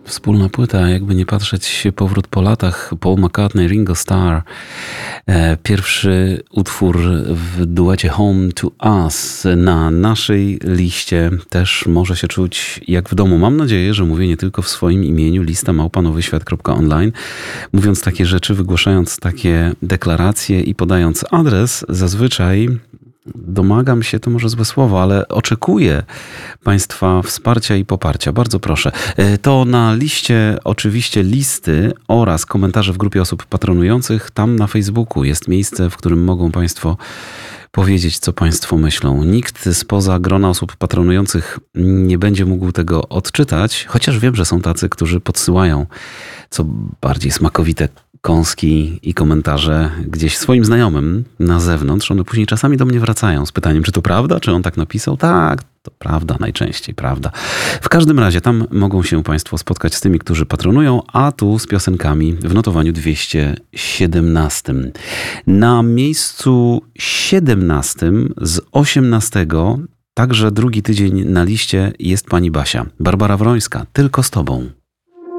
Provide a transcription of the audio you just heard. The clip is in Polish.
Wspólna płyta, jakby nie patrzeć, powrót po latach. Paul McCartney, Ringo Starr. Pierwszy utwór w duecie Home to Us na naszej liście też może się czuć jak w domu. Mam nadzieję, że mówię nie tylko w swoim imieniu. Lista @nowyświat.online. Mówiąc takie rzeczy, wygłaszając takie deklaracje i podając adres, zazwyczaj domagam się, to może złe słowo, ale oczekuję Państwa wsparcia i poparcia. Bardzo proszę. To na liście oczywiście listy oraz komentarze w grupie osób patronujących. Tam na Facebooku jest miejsce, w którym mogą Państwo powiedzieć, co Państwo myślą. Nikt spoza grona osób patronujących nie będzie mógł tego odczytać, chociaż wiem, że są tacy, którzy podsyłają co bardziej smakowite kąski i komentarze gdzieś swoim znajomym na zewnątrz. One później czasami do mnie wracają z pytaniem, czy to prawda, czy on tak napisał? Tak, to prawda, najczęściej prawda. W każdym razie tam mogą się Państwo spotkać z tymi, którzy patronują, a tu z piosenkami w notowaniu 217. Na miejscu 17 z 18, także drugi tydzień na liście, jest pani Basia. Barbara Wrońska, Tylko z tobą.